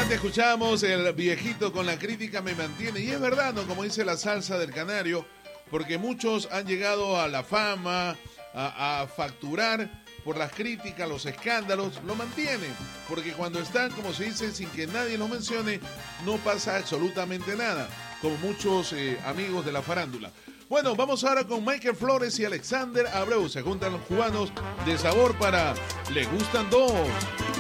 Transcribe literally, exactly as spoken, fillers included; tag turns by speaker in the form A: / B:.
A: Recientemente escuchamos el viejito con la crítica me mantiene, y es verdad, ¿no? Como dice la salsa del canario, porque muchos han llegado a la fama, a, a facturar por las críticas, los escándalos, lo mantienen, porque cuando están, como se dice, sin que nadie los mencione, no pasa absolutamente nada, como muchos eh, amigos de la farándula. Bueno, vamos ahora con Michael Flores y Alexander Abreu. Se juntan los cubanos de sabor para Le Gustan Dos.